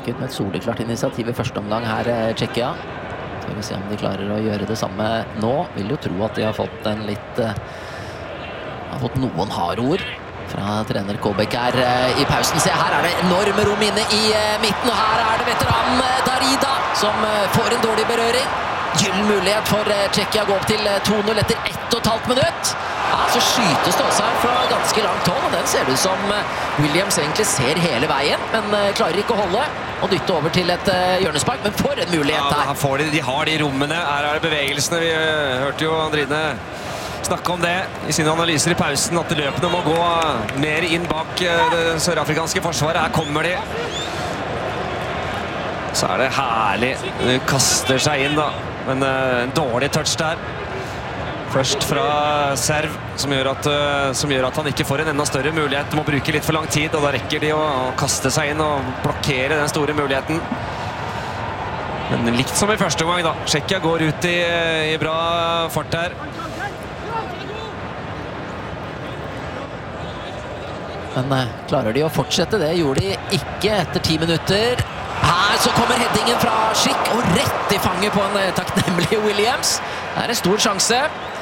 Gikk ut med et soleklart initiativ i første omgang her, Tsjekkia. Skal vi se om de klarer å gjøre det samme nå. Vil jo tro at de har fått en litt har fått noen hardord fra trener Kobek her i pausen. Se, her er det enorme rom inne i midten, og her er det veteran Darida som får en dårlig berøring. Gyllen mulighet for Tsjekkia å gå opp til 2-0 etter 1,5 minutt. Ja, så skytes det også her fra ganske langt hold, og den ser det ut som Williams egentlig ser hele veien, men klarer ikke å holde og dytte over til et hjørnespark, men for en mulighet her. Ja, de har de rommene, her er det bevegelsene. Vi hørte jo Andrine snakke om det i sine analyser i pausen, at løpene må gå mer inn bak det sørafrikanske forsvaret. Her kommer de. Så er det herlig. De kaster seg inn da, men en dårlig touch der. Først fra serv, som gjør at han ikke får en enda større mulighet. De må bruke litt for lang tid, og da rekker de å kaste seg inn og blokkere den store muligheten. Men likt som i første omgang da. Tsjekkia går ut i bra fart her. Men klarer de å fortsette? Det gjorde de ikke etter 10 minutter. Her så kommer headingen fra Schick, og rett i fanget på en takknemlig Williams. Det er en stor sjanse.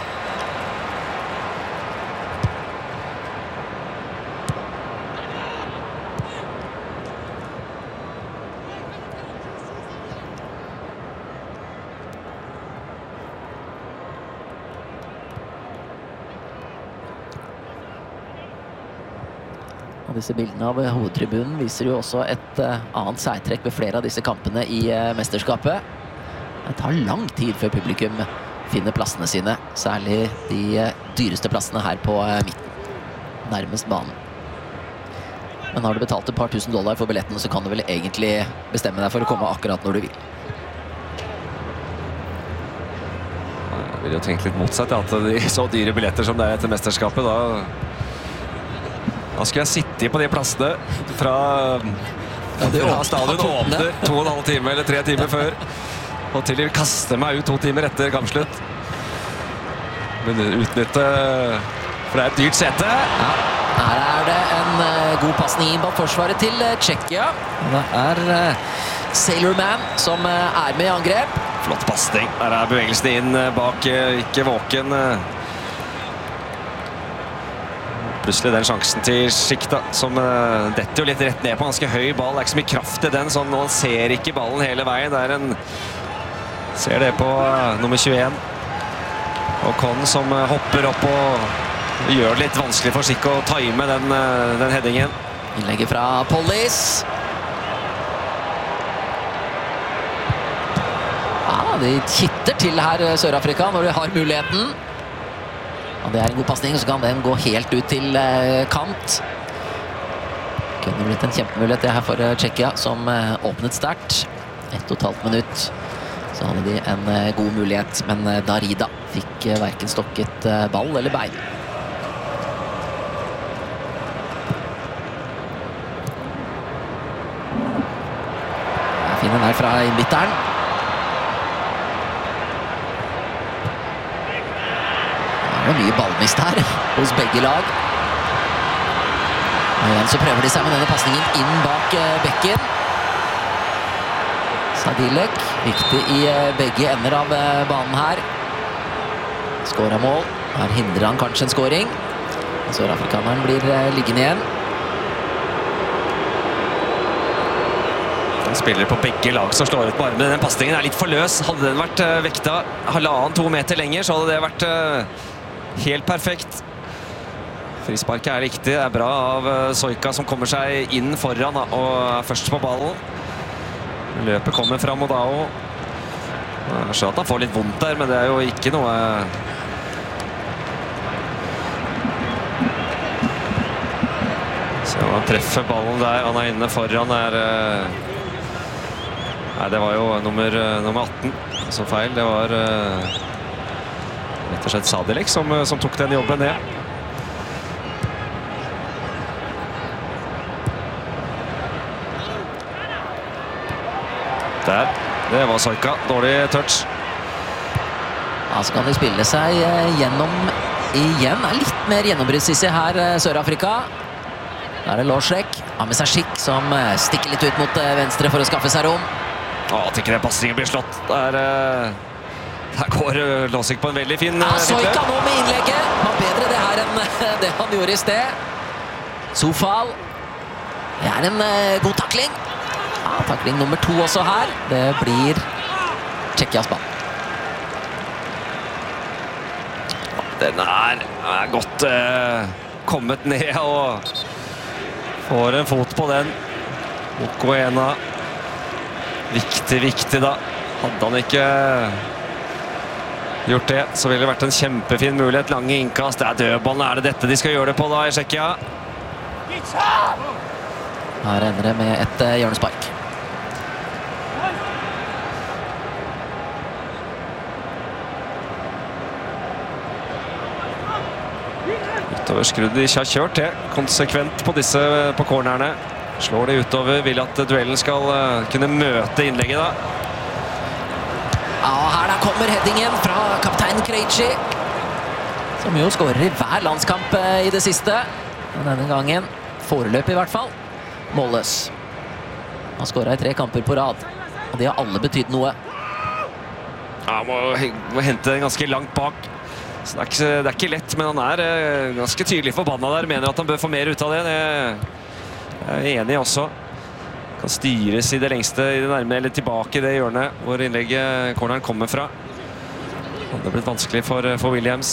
Og disse bildene av hovedtribunen viser jo også et annet særtrekk ved flere av disse kampene i mesterskapet. Det tar lang tid før publikum finner plassene sine, særlig de dyreste plassene her på midten, nærmest banen. Men har du betalt et par tusen dollar for billettene, så kan du vel egentlig bestemme deg for å komme akkurat når du vil. Jeg vil jo tenke litt motsatt, at de så dyre billetter som det er etter mesterskapet, da skulle jeg sitte på de plassene fra stadion åpner 2,5 time eller 3 timer før, og til de kaster meg ut 2 timer etter kampslutt. Men utnytte, for det er et dyrt sete. Ja, her er det en god passning inn bak forsvaret til Tsjekkia. Det er Sailorman som er med i angrep. Flott passning. Der er bevegelsene inn bak, ikke våken. Plutselig den sjansen til Schick da, som detter jo litt rett ned på en ganske høy ball. Det er ikke så mye kraft i den, sånn, og han ser ikke ballen hele veien. Det er ser det på nummer 21. Og Conn som hopper opp og gjør det litt vanskelig for Schick å time den headingen. Innlegget fra Pollis. Ja, de kitter til her Sør-Afrika når de har muligheten. Og det er en god passning, så kan den gå helt ut til kant. Kunne blitt en kjempemulighet det her for Tsjekkia, som åpnet sterkt. 1,5 minutt. Så hadde de en god mulighet, men Darida fikk hverken stokket ball eller bein. Fin den her fra innbytteren. Det er mye ballmist her hos begge lag. Og igjen så prøver de seg med denne passningen inn bak bekken. Sadilek, viktig i begge ender av banen her. Skåret mål. Her hindrer han kanskje en skåring. Sør-afrikaneren blir liggende igjen. Spillere på begge lag som slår ut på armene. Den passningen er litt for løs. Hadde den vært vekta 1,5–2 meter lenger, så hadde det vært helt perfekt. Frisparket er riktig. Det er bra av Soika som kommer seg inn foran da, og er først på ballen. Løpet kommer fra Modao. Jeg skjønner at han får litt vondt der, men det er jo ikke noe... Så han treffer ballen der. Han er inne foran. Nei, det var jo nummer 18 som feil. Det var rett og slett Sadilek som tok den jobben ned. Der. Det var Soika. Dårlig touch. Ja, så kan de spille seg gjennom igjen. Det er litt mer gjennombruddsissig her, Sør-Afrika. Da det Losjek. Har med seg Skikk, som stikker litt ut mot venstre for å skaffe seg rom. At ikke den passningen blir slått. Der går Losjek på en veldig fin Soika nå med innlegget. Var bedre det her enn det han gjorde i sted. Sofal. Det en god takling. Takling nummer 2 også her. Det blir Tsjekkias ball. Den godt kommet ned og får en fot på den. Mokoena. Viktig da. Hadde han ikke gjort det, så ville det vært en kjempefin mulighet. Lange innkast. Det dødballen. Det dette de skal gjøre det på da i Tsjekkia? Her ender det med et hjørnespark. Utover skrudd. De har kjørt det konsekvent på disse på cornerne. Slår det utover, vil at duellen skal kunne møte innlegget da. Her da kommer headingen fra kaptein Krejci, som jo skårer i hver landskamp i det siste. Og denne gangen, foreløpig i hvert fall, målløs. Han skåret i 3 kamper på rad, og de har alle betydd noe. Han må hente den ganske langt bak. Så det ikke lett, men han ganske tydelig forbannet der. Mener at han bør få mer ut av det. Jeg enig også. Kan styres i det lengste, i det nærme, eller tilbake i det hjørnet hvor innlegget corneren kommer fra. Det har blitt vanskelig for Williams.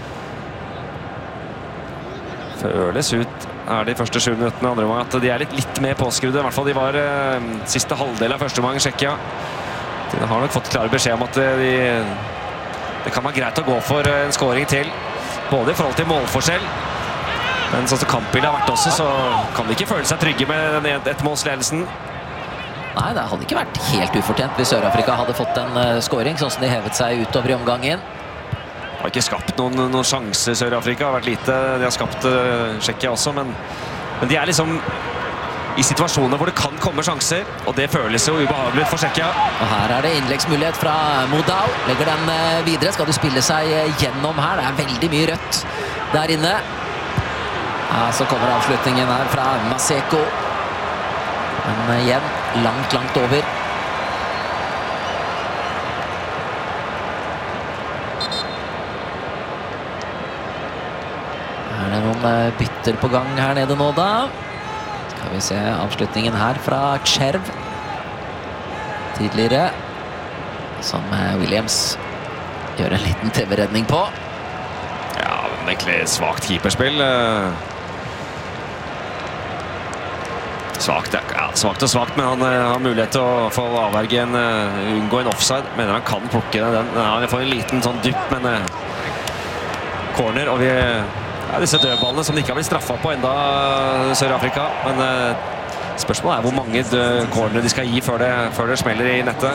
Føles ut de første 7 minuttene andre omgang at de litt mer påskrudde. I hvert fall de var siste halvdel av første omgang, Tsjekkia. De har nok fått klar beskjed om at det kan være greit å gå for en scoring til. Både i forhold til målforskjell, men sånn som kampbildet har vært også, så kan de ikke føle seg trygge med den ettmålsledelsen. Nei, det hadde ikke vært helt ufortjent hvis Sør-Afrika hadde fått en scoring, sånn som de hevet seg utover i omgangen. De har ikke skapt noen sjanser i Sør-Afrika. Det har vært lite. De har skapt Tsjekkia også, men de liksom i situasjoner hvor det kan komme sjanser, og det føles jo ubehagelig for Tsjekkia. Og her det innleggsmulighet fra Modau. Legger den videre. Skal du spille seg gjennom her? Det veldig mye rødt der inne. Så kommer avslutningen her fra Maseko. Men igjen, langt over. Det noen bytter på gang her nede nå da? Skal vi se avslutningen her fra Cherv. Tidligere. Som Williams gjør en liten TV-redning på. Ja, men egentlig svagt keeperspill. Svagt og svagt, men han har mulighet til å få avverge unngå en offside. Mener han kan plukke den. Han får en liten sånn dypp, men corner, og disse dødballene som de ikke har blitt straffet på enda Sør-Afrika. Men spørsmålet hvor mange corner de skal gi før det smeller i nettet.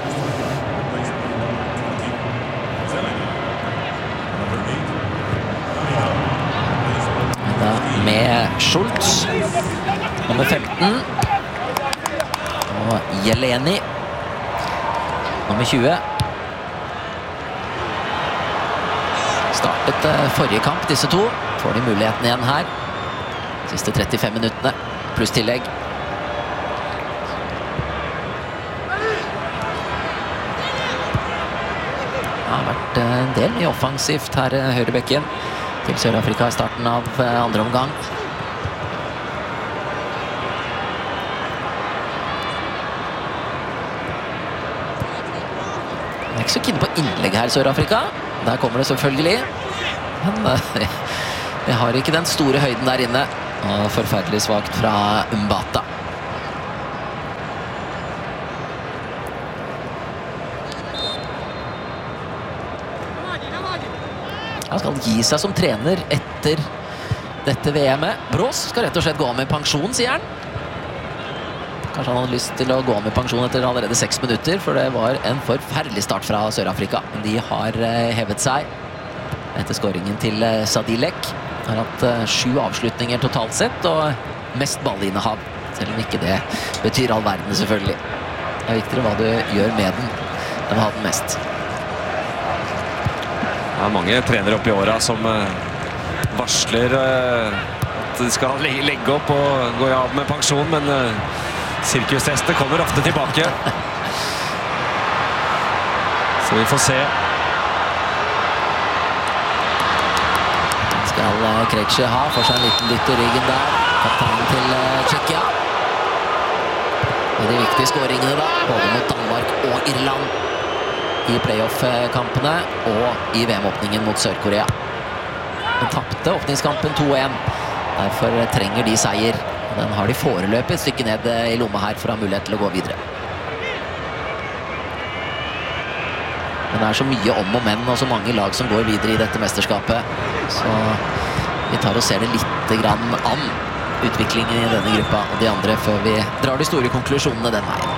Med Schultz, nummer 15, og Jeleni, nummer 20. Startet forrige kamp, disse to. Får de muligheten igjen her. Siste 35 minuttene, pluss tillegg. Det har vært en del mye offensivt her høyrebekken til Sør-Afrika i starten av andre omgang. Det ikke så kinn på innlegg her, Sør-Afrika. Der kommer det selvfølgelig. Men jeg har ikke den store høyden der inne. Og forferdelig svagt fra Mbata. Han skal gi seg som trener etter dette VM-et. Brås skal rett og slett gå av med pensjon, sier han. Kanskje han hadde lyst til å gå av med pensjon etter allerede 6 minutter, for det var en forferdelig start fra Sør-Afrika. De har hevet seg etter skåringen til Sadilek. Har hatt 7 avslutninger totalt sett, og mest ballinnehav. Selv om ikke det betyr all verden, selvfølgelig. Det viktigere hva du gjør med den, enn å ha den mest. Det mange trenere opp i åra som varsler at de skal legge opp og gå av med pensjon, men sirkushestene kommer ofte tilbake. Så vi får se. Skal Krejci ha for seg en liten dytt i ryggen der. Kapteinen til Tsjekkia. Og de viktige skåringene da, både mot Danmark og Irland i playoff-kampene og i VM-åpningen mot Sør-Korea. De tapte åpningskampen 2-1. Derfor trenger de seier. Den har de foreløpig et stykke ned i lomma her for å ha mulighet til å gå videre. Men det er så mye om og men, og så mange lag som går videre i dette mesterskapet. Så vi tar og ser det litt grann an, utviklingen i denne gruppa og de andre, før vi drar de store konklusjonene den veien.